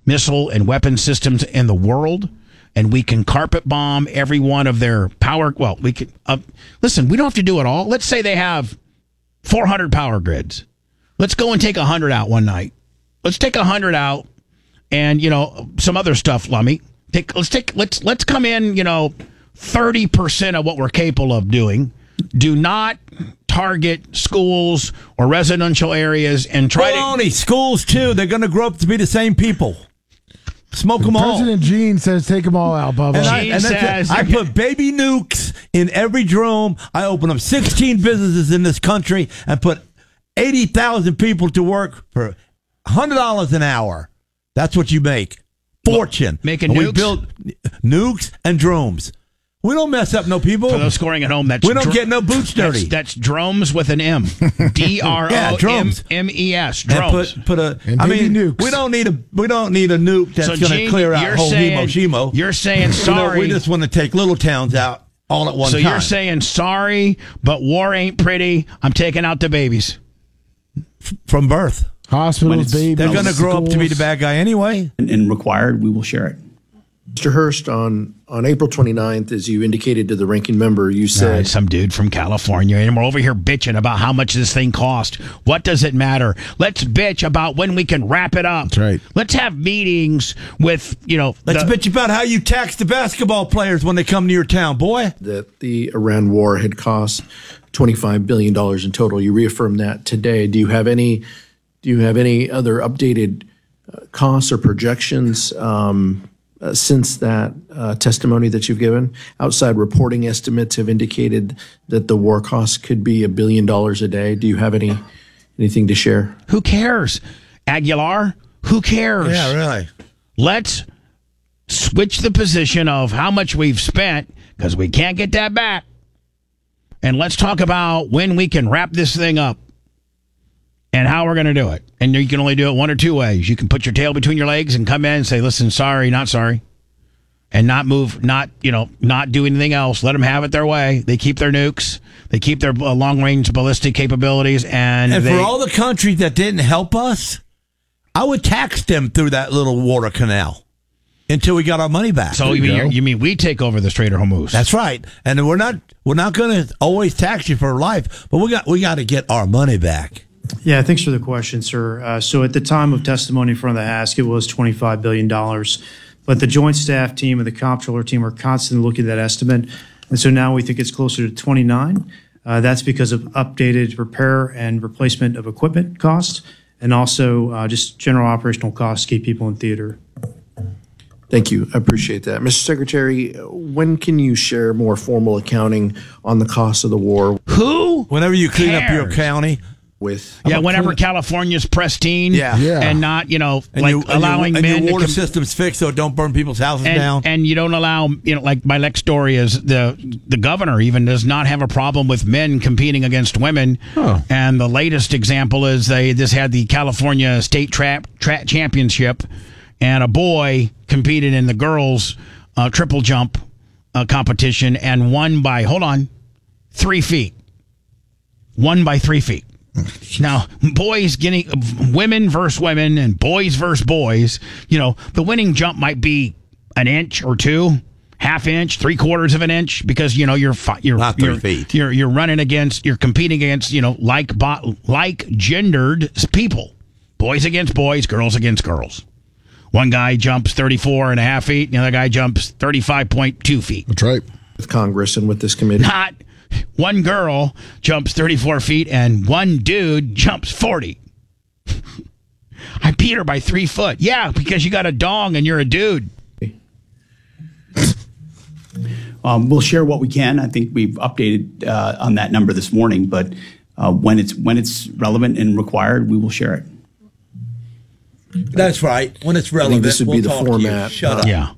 missile and weapon systems in the world, and we can carpet bomb every one of their power. Well, we could listen. We don't have to do it all. Let's say they have 400 power grids. Let's go and take 100 out one night. Let's take 100 out, and some other stuff, Lummy. Let's come in. 30% of what we're capable of doing. Do not target schools or residential areas and try to... Schools, too. They're going to grow up to be the same people. Smoke them all. President Gene says take them all out, Bubba. I put baby nukes in every drone. I open up 16 businesses in this country and put 80,000 people to work for $100 an hour. That's what you make. Fortune. Making nukes? We build nukes and drones. We don't mess up no people. For those scoring at home, we don't get no boots dirty. That's drones with an M. D-R-O-M-E-S. Drones. Nukes. We don't need a nuke that's going to clear out whole Hiroshima. You're saying sorry. We just want to take little towns out all at one time. So you're saying sorry, but war ain't pretty. I'm taking out the babies. From birth. Hospitals, babies. They're going to grow up to be the bad guy anyway. And required, we will share it. Mr. Hurst, on April 29th, as you indicated to the ranking member, you said... some dude from California, and we're over here bitching about how much this thing cost. What does it matter? Let's bitch about when we can wrap it up. That's right. Let's have meetings with, Let's bitch about how you tax the basketball players when they come to your town, boy. That the Iran war had cost $25 billion in total. You reaffirmed that today. Do you have any other updated costs or projections since that testimony that you've given? Outside reporting estimates have indicated that the war costs could be $1 billion a day. Do you have anything to share? Who cares? Aguilar, who cares? Yeah, really. Let's switch the position of how much we've spent, because we can't get that back. And let's talk about when we can wrap this thing up and how we're going to do it. And you can only do it one or two ways. You can put your tail between your legs and come in and say, listen, sorry, not sorry. And not move, not do anything else. Let them have it their way. They keep their nukes. They keep their long-range ballistic capabilities. And for all the countries that didn't help us, I would tax them through that little water canal until we got our money back. So you mean we take over the Strait of Hormuz? That's right. And we're not going to always tax you for life, but we got to get our money back. Yeah, thanks for the question, sir. So at the time of testimony in front of the Ask, it was $25 billion. But the Joint Staff Team and the Comptroller Team are constantly looking at that estimate. And so now we think it's closer to 29. That's because of updated repair and replacement of equipment costs and also just general operational costs to keep people in theater. Thank you. I appreciate that. Mr. Secretary, when can you share more formal accounting on the cost of the war? Who? Whenever you clean up your county. Whenever California's pristine, and not allowing men your water system's fixed so it don't burn people's houses down, and you don't allow like my next story is the governor even does not have a problem with men competing against women, and the latest example is they just had the California State Trap Championship, and a boy competed in the girls triple jump competition and won by 3 feet, won by 3 feet. Now, women versus women and boys versus boys, the winning jump might be an inch or two, half inch, 3/4 of an inch, because, you're not 3 feet. You're running against, you're competing against, like gendered people, boys against boys, girls against girls. One guy jumps 34.5 feet, and the other guy jumps 35.2 feet. That's right. With Congress and with this committee. Not one girl jumps 34 feet and one dude jumps 40. I beat her by 3 foot. Yeah, because you got a dong and you're a dude. We'll share what we can. I think we've updated on that number this morning, but when it's relevant and required, we will share it. That's right. When it's relevant, this would be the format. Shut up. Yeah.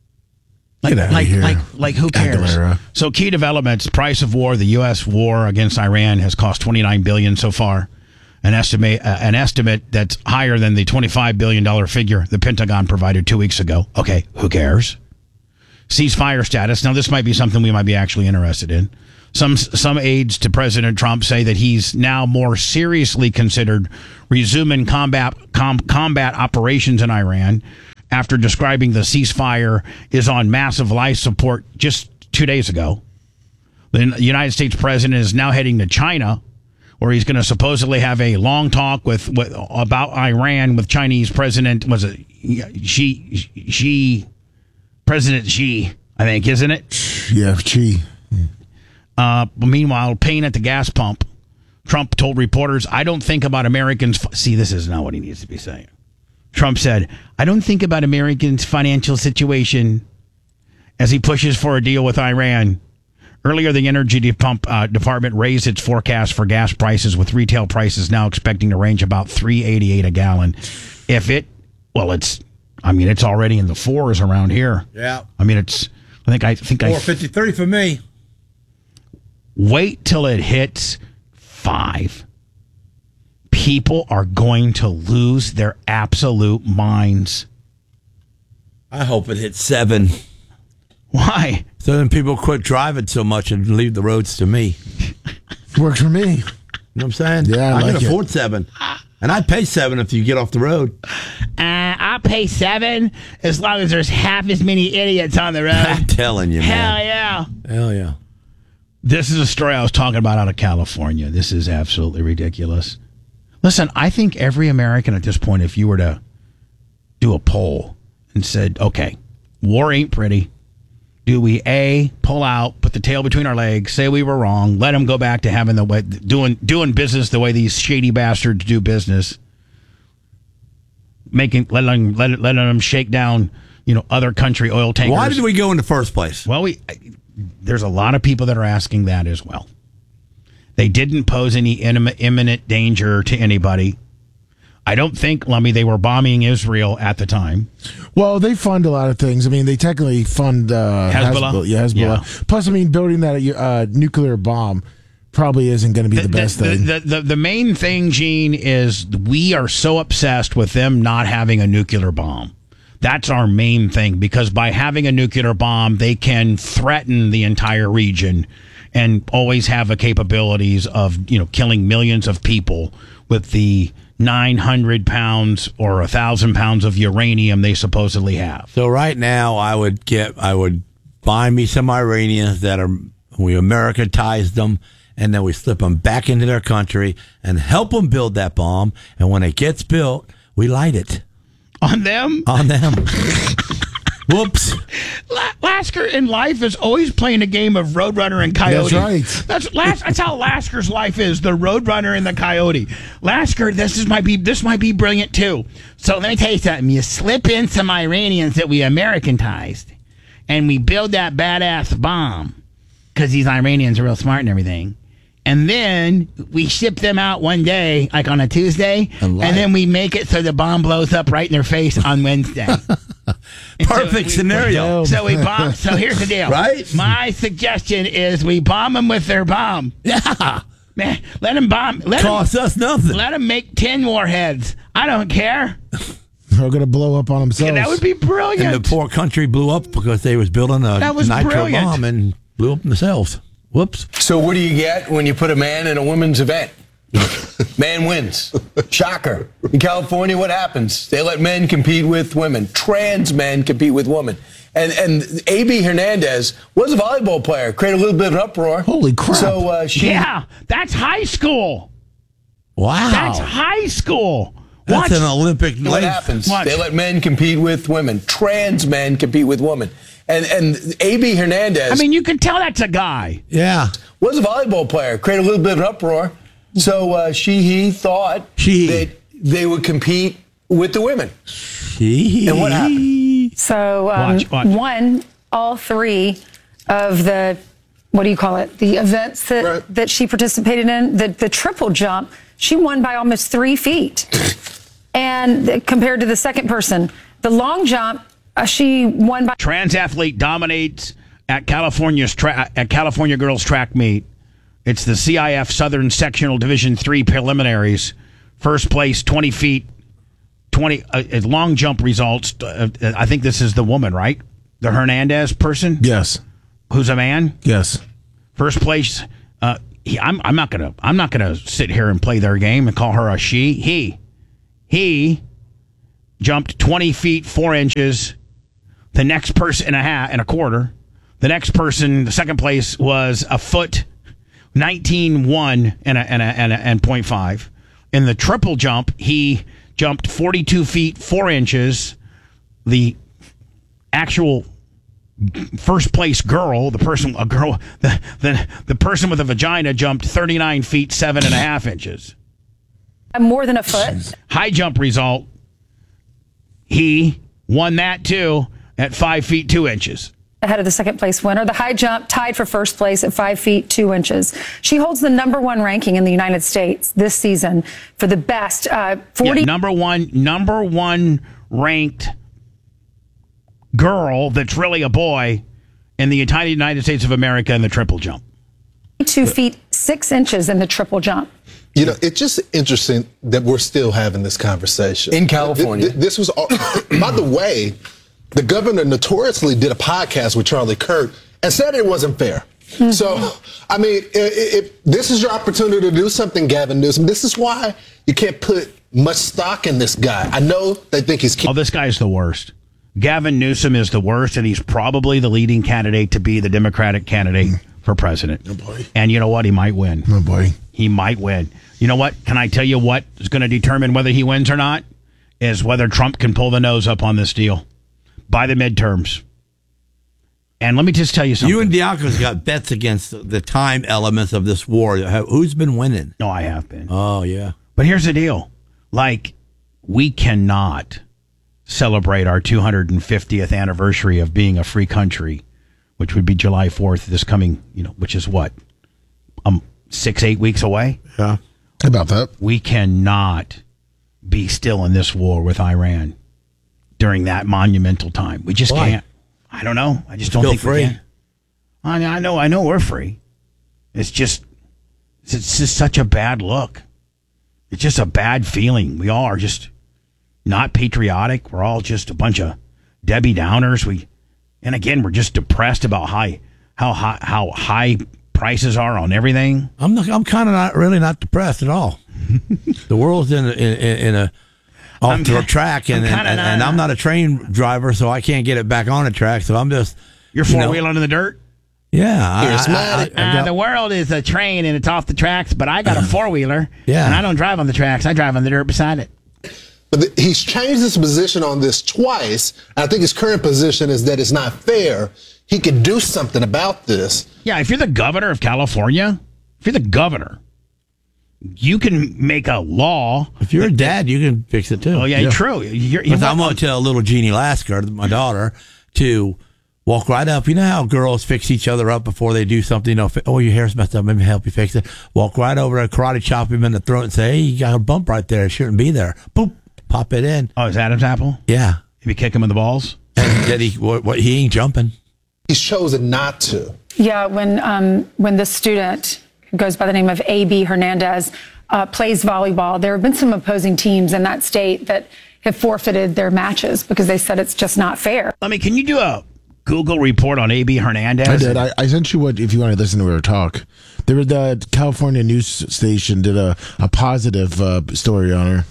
Like who cares? Aguilera. So key developments: price of war. The U.S. war against Iran has cost $29 billion so far. An estimate that's higher than the $25 billion figure the Pentagon provided 2 weeks ago. Okay, who cares? Ceasefire status. Now this might be something we might be actually interested in. Some aides to President Trump say that he's now more seriously considered resuming combat operations in Iran after describing the ceasefire, is on massive life support just 2 days ago. The United States president is now heading to China, where he's going to supposedly have a long talk about Iran with Chinese President, President Xi, I think, isn't it? Yeah, Xi. Meanwhile, pain at the gas pump. Trump told reporters, I don't think about Americans. See, this is not what he needs to be saying. Trump said, I don't think about Americans' financial situation as he pushes for a deal with Iran. Earlier, the Energy Department raised its forecast for gas prices, with retail prices now expecting to range about $3.88 a gallon. It's already in the fours around here. Yeah. I think $4.53 for me. Wait till it hits $5. People are going to lose their absolute minds. I hope it hits $7. Why? So then people quit driving so much and leave the roads to me. Works for me. You know what I'm saying? Yeah, I like can afford $7. And I'd pay $7 if you get off the road. I'll pay $7 as long as there's half as many idiots on the road. I'm telling you, man. Hell yeah. Hell yeah. This is a story I was talking about out of California. This is absolutely ridiculous. Listen, I think every American at this point, if you were to do a poll and said, okay, war ain't pretty. Do we A, pull out, put the tail between our legs, say we were wrong, let them go back to having the way doing business the way these shady bastards do business, letting them shake down, other country oil tankers. Why did we go in the first place? Well, there's a lot of people that are asking that as well. They didn't pose any imminent danger to anybody. I don't think, Lummy, they were bombing Israel at the time. Well, they fund a lot of things. I mean, they technically fund Hezbollah. Hezbollah. Yeah. Plus, building that nuclear bomb probably isn't going to be the best thing. The main thing, Gene, is we are so obsessed with them not having a nuclear bomb. That's our main thing, because by having a nuclear bomb, they can threaten the entire region and always have the capabilities of, killing millions of people with the 900 pounds or 1,000 pounds of uranium they supposedly have. So right now, I would buy me some Iranians we Americanized them, and then we slip them back into their country and help them build that bomb. And when it gets built, we light it. On them? On them. Whoops. Lasker in life is always playing a game of Roadrunner and Coyote. That's right. That's how Lasker's life is, the Roadrunner and the Coyote. Lasker, this might be brilliant too. So let me tell you something. You slip in some Iranians that we Americanized, and we build that badass bomb, because these Iranians are real smart and everything. And then we ship them out one day, like on a Tuesday, and then we make it so the bomb blows up right in their face on Wednesday. Perfect scenario. So we bomb. So here's the deal. Right? My suggestion is we bomb them with their bomb. Yeah. Man, let them bomb. Cost us nothing. Let them make 10 warheads. I don't care. They're going to blow up on themselves. Yeah, that would be brilliant. And the poor country blew up because they was building a nitro bomb and blew up themselves. Whoops. So what do you get when you put a man in a women's event? Man wins. Shocker. In California, what happens? They let men compete with women. Trans men compete with women. And A.B. Hernandez was a volleyball player. Created a little bit of an uproar. Holy crap. So yeah, that's high school. Wow. That's high school. That's an Olympic what happens? They let men compete with women. Trans men compete with women. And A.B. Hernandez. I mean, you can tell that's a guy. Yeah. Was a volleyball player. Created a little bit of an uproar. So he thought that they would compete with the women. And what happened? So Watch. won all three of the, what do you call it, the events that she participated in. The triple jump, she won by almost 3 feet. And compared to the second person, the long jump, she won by... Trans athlete dominates at California girls track meet. It's the CIF Southern Sectional Division III preliminaries. First place, 20 feet, 20 long jump results. I think this is the woman, right? The Hernandez person? Yes. Who's a man? Yes. First place. I'm not gonna sit here and play their game and call her a she. He jumped 20 feet 4 inches. The next person and a quarter. The next person, the second place, was a foot 19.1 and 0.5. In the triple jump, he jumped 42 feet 4 inches. The actual first place girl, the person with a vagina jumped 39 feet 7.5 inches. More than a foot. High jump result, he won that too at 5 feet 2 inches. Ahead of the second place winner. The high jump tied for first place at 5 feet 2 inches. She holds the number one ranking in the United States this season for the best. 40 number one ranked girl that's really a boy in the entire United States of America in the triple jump. 2 feet 6 inches in the triple jump. You know, it's just interesting that we're still having this conversation. In California. This was, by the way, the governor notoriously did a podcast with Charlie Kirk and said it wasn't fair. Mm-hmm. So, I mean, if this is your opportunity to do something, Gavin Newsom, this is why you can't put much stock in this guy. I know they think he's... Oh, this guy's the worst. Gavin Newsom is the worst, and he's probably the leading candidate to be the Democratic candidate for president. Oh, boy. And you know what? He might win. Oh, boy. He might win. You know what? Can I tell you what is going to determine whether he wins or not? Is whether Trump can pull the nose up on this deal by the midterms. And let me just tell you something. You and Diaco's got bets against the time elements of this war. Who's been winning? No, I have been. Oh, yeah. But here's the deal. Like, we cannot celebrate our 250th anniversary of being a free country, which would be July 4th, this coming, which is what? 6-8 weeks away? Yeah. About that. We cannot be still in this war with Iran during that monumental time. We just can't. I don't know. I just don't think we can. I know we're free. It's just such a bad look. It's just a bad feeling. We all are just not patriotic. We're all just a bunch of Debbie Downers. And again, we're just depressed about how high prices are on everything. I'm kind of not depressed at all. The world's in a off the track, and I'm not a train driver, so I can't get it back on the track. So I'm just you're four-wheeling in the dirt. Yeah, the world is a train and it's off the tracks, but I got a four-wheeler. Yeah, and I don't drive on the tracks. I drive on the dirt beside it. But he's changed his position on this twice. I think his current position is that it's not fair. He could do something about this. Yeah, if you're the governor of California, if you're the governor, you can make a law. If you're a dad, you can fix it too. Oh, yeah. True. I'm going to tell little Jeannie Lasker, my daughter, to walk right up. You know how girls fix each other up before they do something? Oh, your hair's messed up. Let me help you fix it. Walk right over and karate chop him in the throat and say, hey, you got a bump right there. It shouldn't be there. Boop. Pop it in. Oh, is Adam's apple? Yeah. If you kick him in the balls? And he ain't jumping. He's chosen not to. Yeah, when this student who goes by the name of A.B. Hernandez plays volleyball, there have been some opposing teams in that state that have forfeited their matches because they said it's just not fair. Can you do a Google report on A.B. Hernandez? I did. I sent you if you want to listen to her talk. The California news station did a positive story on her.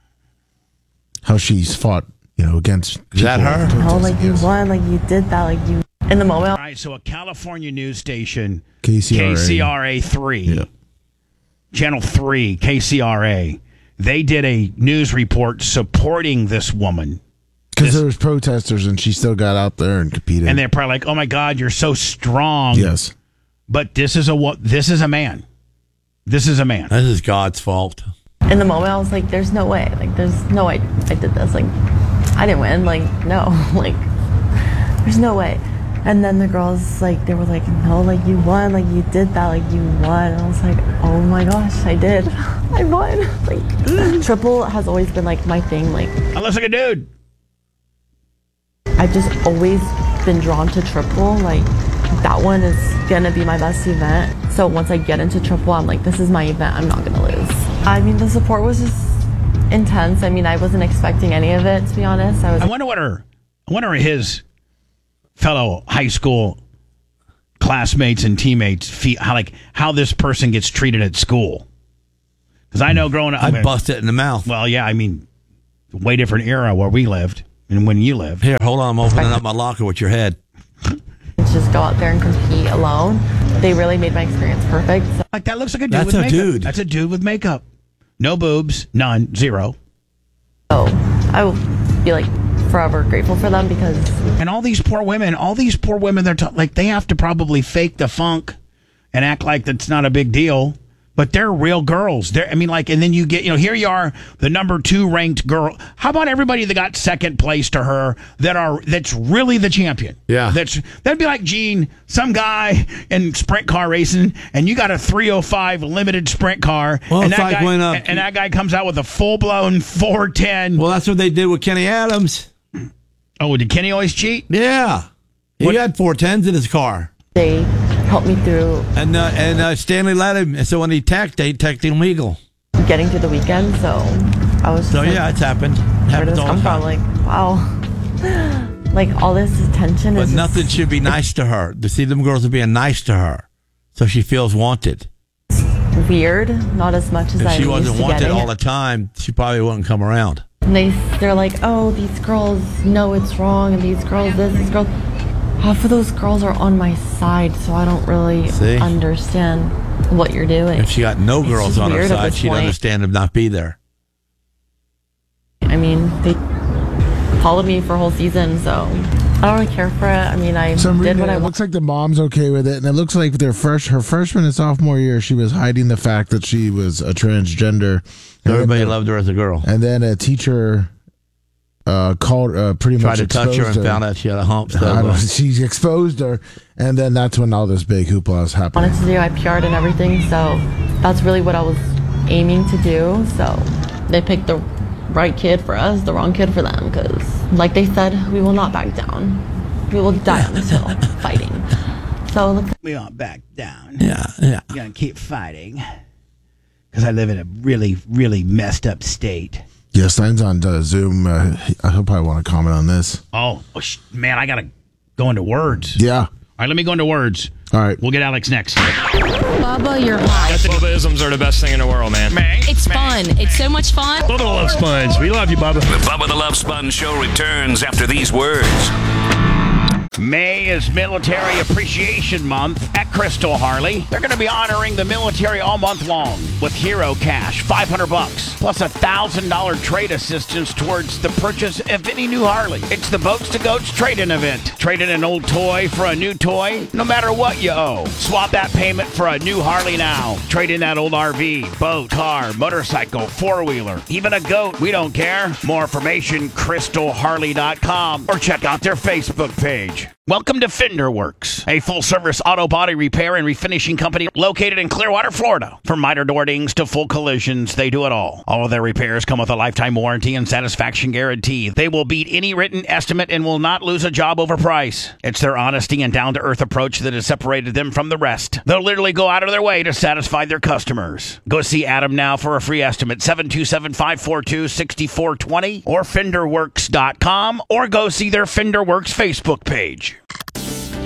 How she's fought, against people. Is that her? You won, you did that, you in the moment. All right, so a California news station, KCRA. KCRA 3, Channel 3, KCRA, they did a news report supporting this woman. Because there was protesters and she still got out there and competed. And they're probably like, oh my God, you're so strong. Yes. But this is a man. This is a man. This is God's fault. In the moment, I was like, there's no way. There's no way I did this. I didn't win. No. There's no way. And then the girls, they were like, no, you won. You did that. You won. And I was like, oh my gosh, I did. I won. Triple has always been, my thing. I look like a dude. I've just always been drawn to triple. That one is going to be my best event. So once I get into triple, I'm like, this is my event. I'm not going to lose. The support was just intense. I wasn't expecting any of it, to be honest. I wonder what his fellow high school classmates and teammates feel, how this person gets treated at school. Because I know growing up, I'd bust it in the mouth. Well, yeah, Way different era where we lived and when you lived. Here, hold on. I'm opening up my locker with your head. Just go out there and compete alone. They really made my experience perfect. So. Like, that looks like a dude That's with a makeup. dude. That's a dude with makeup. No boobs, none, zero. So I will be like forever grateful for them because. And all these poor women, they're like, they have to probably fake the funk and act like that's not a big deal. But they're real girls. And then you get, here you are, the number 2 ranked girl. How about everybody that got second place to her that's really the champion? Yeah. That'd be like, Gene, some guy in sprint car racing, and you got a 305 limited sprint car, Well, and, if I went up, and that guy comes out with a full-blown 410. Well, that's what they did with Kenny Adams. Oh, did Kenny always cheat? Yeah. He had 410s in his car. They helped me through. And Stanley let him. And so when he teched illegal. Getting through the weekend, so I was. So like, yeah, it's happened. Where did this come from? Like, wow. Like all this attention But is. nothing should be nice to her. To see them girls are being nice to her, so she feels wanted. Weird. Not as much as If I she used wasn't to wanted getting. all the time, she probably wouldn't come around. And they're like, oh, these girls know it's wrong, and these girls this, these girls. Half of those girls are on my side, so I don't really understand what you're doing. If she got no It's girls just on her weird at side, this she'd point. understand them not be there. I mean, they followed me for a whole season, so I don't really care for it. I mean, I did what I It looks like the mom's okay with it, and it looks like her freshman and sophomore year, she was hiding the fact that she was a transgender. Everybody loved her as a girl. And then a teacher called pretty Tried much to touch her and exposed found out she had a hump. She exposed her, and then that's when all this big hoopla is happening. wanted to do. I PR'd and everything, so that's really what I was aiming to do. So they picked the right kid for us, the wrong kid for them, because like they said, we will not back down. We will die on this hill fighting. So look, We won't back down. Yeah. We're going to keep fighting. Because I live in a really, really messed up state. Yeah, Stein's on Zoom. He'll probably want to comment on this. Man, I got to go into words. Yeah. All right, let me go into words. All right. We'll get Alex next. Bubba, you're hot. Bubbaisms are the best thing in the world, man. It's fun. It's so much fun. Bubba the Love Sponge. We love you, Bubba. The Bubba the Love Sponge Show returns after these words. May is Military Appreciation Month at Crystal Harley. They're going to be honoring the military all month long with Hero Cash, $500, plus $1,000 trade assistance towards the purchase of any new Harley. It's the Boats to Goats trade-in event. Trade in an old toy for a new toy, no matter what you owe. Swap that payment for a new Harley now. Trade in that old RV, boat, car, motorcycle, four-wheeler, even a goat. We don't care. More information, crystalharley.com, or check out their Facebook page. Welcome to Fender Works, a full-service auto body repair and refinishing company located in Clearwater, Florida. From miter door dings to full collisions, they do it all. All of their repairs come with a lifetime warranty and satisfaction guarantee. They will beat any written estimate and will not lose a job over price. It's their honesty and down-to-earth approach that has separated them from the rest. They'll literally go out of their way to satisfy their customers. Go see Adam now for a free estimate, 727-542-6420, or FenderWorks.com, or go see their Fender Works Facebook page.